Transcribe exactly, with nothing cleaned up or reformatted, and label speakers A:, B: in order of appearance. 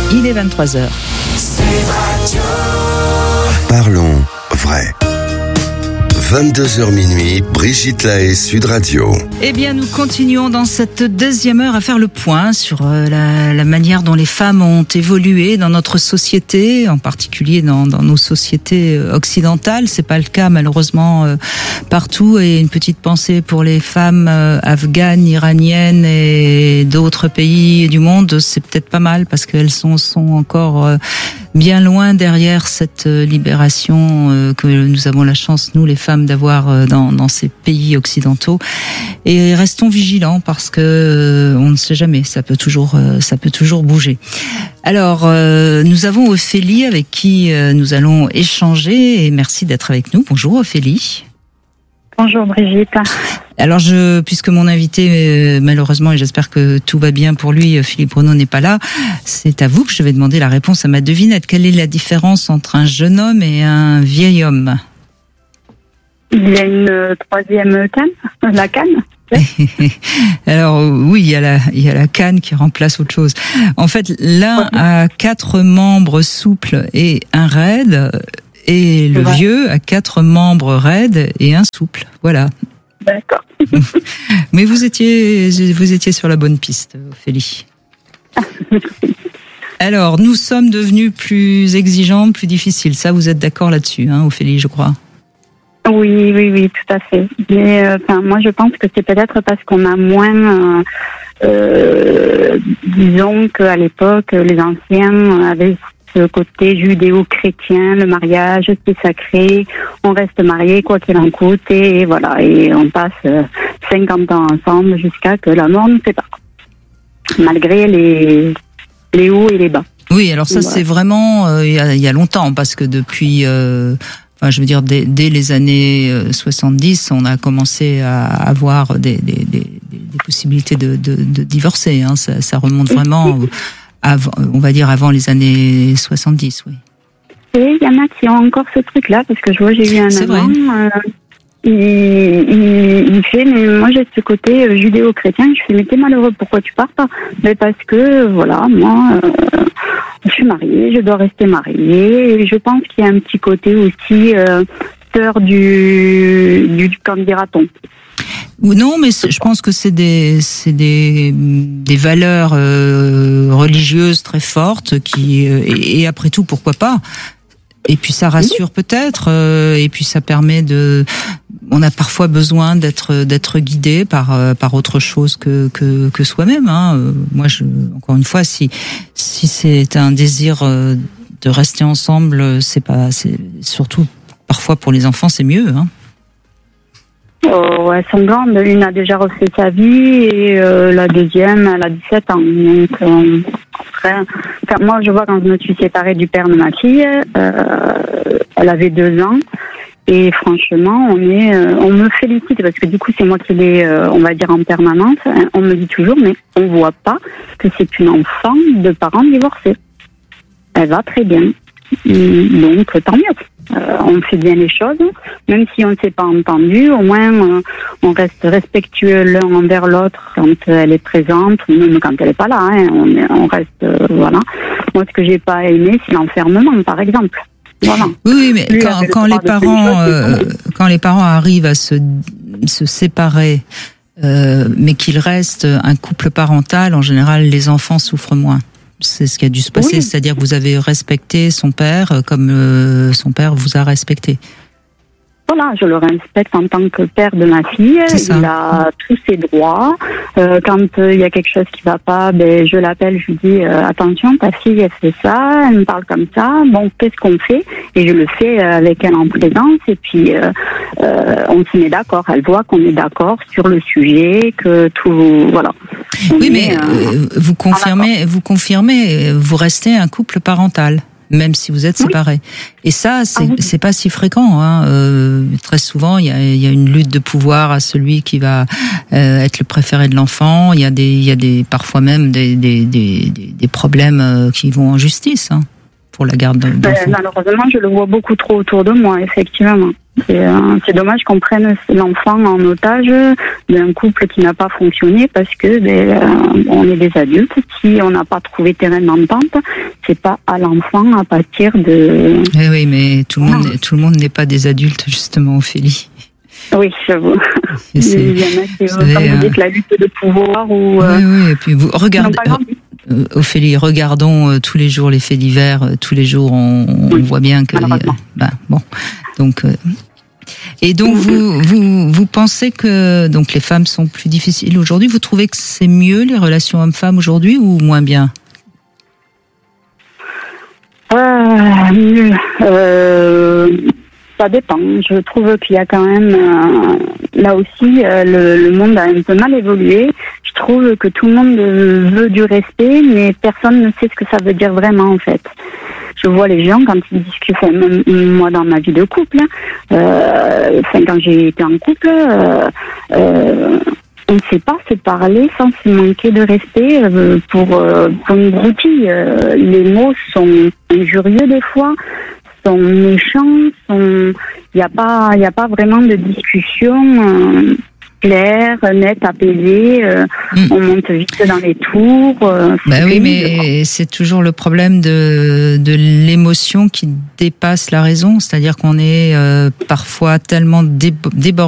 A: Il est vingt-trois heures.
B: Parlons vrai. vingt-deux heures minuit, Brigitte Lahaie, Sud Radio.
A: Eh bien, nous continuons dans cette deuxième heure à faire le point sur la, la manière dont les femmes ont évolué dans notre société, en particulier dans, dans nos sociétés occidentales. C'est pas le cas malheureusement euh, partout. Et une petite pensée pour les femmes euh, afghanes, iraniennes et d'autres pays du monde. C'est peut-être pas mal parce qu'elles sont, sont encore euh, bien loin derrière cette libération euh, que nous avons la chance, nous les femmes, d'avoir dans, dans ces pays occidentaux. Et restons vigilants parce que euh, on ne sait jamais, ça peut toujours, euh, ça peut toujours bouger. Alors, euh, nous avons Ophélie avec qui euh, nous allons échanger et merci d'être avec nous. Bonjour Ophélie.
C: Bonjour Brigitte.
A: Alors, je, puisque mon invité, euh, malheureusement, et j'espère que tout va bien pour lui, Philippe Renaud n'est pas là, c'est à vous que je vais demander la réponse à ma devinette. Quelle est la différence entre un jeune homme et un vieil homme ?
C: Il y a une troisième canne, la canne.
A: Alors oui, il y a la, il y a la canne qui remplace autre chose. En fait, l'un a quatre membres souples et un raide, et le ouais. vieux a quatre membres raides et un souple. Voilà.
C: D'accord.
A: Mais vous étiez, vous étiez sur la bonne piste, Ophélie. Alors, nous sommes devenus plus exigeants, plus difficiles. Ça, vous êtes d'accord là-dessus, hein, Ophélie, je crois.
C: Oui, oui, oui, tout à fait. Mais euh, enfin, moi, je pense que c'est peut-être parce qu'on a moins, euh, euh, disons qu'à l'époque, les anciens avaient ce côté judéo-chrétien, le mariage, c'est sacré, on reste marié quoi qu'il en coûte, et voilà, et on passe cinquante ans ensemble jusqu'à que la mort nous sépare, malgré les, les hauts et les bas.
A: Oui, alors ça, voilà. C'est vraiment euh, il y a, il y a longtemps, parce que depuis... Euh Enfin, je veux dire, dès, dès les années soixante-dix, on a commencé à avoir des, des, des, des possibilités de, de, de divorcer. Hein. Ça, ça remonte vraiment, avant, on va dire, avant les années soixante-dix, oui.
C: Et il y en a qui ont encore ce truc-là, parce que je vois, j'ai eu un amant, euh, il, il, il fait, mais moi j'ai ce côté judéo-chrétien, je fais, mais t'es malheureux, pourquoi tu pars pas ? Mais parce que, voilà, moi... Euh, je suis mariée, je dois rester mariée. Et je pense qu'il y a un petit côté aussi euh, peur du, du qu'en dira-t-on.
A: Non, mais je pense que c'est des, c'est des, des valeurs euh, religieuses très fortes qui, euh, et, et après tout, pourquoi pas ? Et puis ça rassure oui. peut-être, euh, et puis ça permet de. On a parfois besoin d'être d'être guidé par par autre chose que que que soi-même. Hein. Moi, je, encore une fois, si si c'est un désir de rester ensemble, c'est pas, c'est surtout parfois pour les enfants, c'est mieux. Hein.
C: Oh, elles sont grandes. Une a déjà refait sa vie et euh, la deuxième, elle a dix-sept ans. Donc, euh, après, enfin, moi, je vois quand je me suis séparée du père de ma fille, euh, elle avait deux ans. Et franchement, on est, euh, on me félicite parce que du coup, c'est moi qui l'ai, euh, on va dire en permanence. On me dit toujours, mais on voit pas que c'est une enfant de parents divorcés. Elle va très bien, donc tant mieux. Euh, on fait bien les choses, même si on ne s'est pas entendu. Au moins, euh, on reste respectueux l'un envers l'autre quand elle est présente, même quand elle n'est pas là. Hein, on, on reste, euh, voilà. Moi, ce que j'ai pas aimé, c'est l'enfermement, par exemple. Voilà.
A: Oui, mais Lui, quand, quand les parents, choses, euh, quand les parents arrivent à se, se séparer, euh, mais qu'il reste un couple parental, en général, les enfants souffrent moins. C'est ce qui a dû se passer, oui. C'est-à-dire que vous avez respecté son père comme euh, son père vous a respecté.
C: Voilà, je le respecte en tant que père de ma fille. Il a tous ses droits. Euh, quand il euh, y a quelque chose qui va pas, ben je l'appelle, je lui dis euh, attention, ta fille elle fait ça, elle me parle comme ça. Bon, qu'est-ce qu'on fait ? Et je le fais avec elle en présence. Et puis euh, euh, on se met d'accord. Elle voit qu'on est d'accord sur le sujet, que tout, voilà. On
A: oui,
C: est,
A: mais euh, vous confirmez, vous confirmez, vous restez un couple parental. Même si vous êtes séparés. Oui. Et ça, c'est, ah oui. c'est pas si fréquent. Hein. Euh, très souvent, il y a, il y a une lutte de pouvoir à celui qui va euh, être le préféré de l'enfant. Il y a des, il y a des, parfois même des, des, des, des problèmes qui vont en justice hein, pour la garde d'enfants.
C: Euh, malheureusement, je le vois beaucoup trop autour de moi, effectivement. C'est, euh, c'est dommage qu'on prenne l'enfant en otage d'un couple qui n'a pas fonctionné parce que ben, euh, on est des adultes. Si on n'a pas trouvé terrain d'entente, c'est pas à l'enfant à partir de.
A: Oui, oui, mais tout le monde, ah. tout le monde n'est pas des adultes justement, Ophélie.
C: Oui, j'avoue. Il y en a qui, comme vous dites, la lutte de pouvoir ou.
A: Euh, oui, oui, et puis vous regardez. Euh, Ophélie, regardons euh, tous les jours les faits divers. Euh, tous les jours, on, on oui, voit bien que. Euh, ben, bon, donc. Euh, et donc vous, vous vous pensez que donc les femmes sont plus difficiles aujourd'hui. Vous trouvez que c'est mieux les relations hommes-femmes aujourd'hui ou moins bien?
C: Euh, mieux. Euh, ça dépend. Je trouve qu'il y a quand même euh, là aussi euh, le, le monde a un peu mal évolué. Je trouve que tout le monde veut du respect, mais personne ne sait ce que ça veut dire vraiment en fait. Je vois les gens quand ils discutent, enfin, même moi dans ma vie de couple, euh, enfin, quand j'ai été en couple, euh, euh, on ne sait pas se parler sans se manquer de respect euh, pour, euh, pour une groupie. Euh, les mots sont injurieux des fois, sont méchants, sont... il n'y a pas, il n'y a pas vraiment de discussion. Euh, clair, net, apaisé, euh, mmh. on monte vite dans les tours. Euh,
A: bah oui, mais c'est toujours le problème de, de l'émotion qui dépasse la raison, c'est-à-dire qu'on est euh, parfois tellement débordé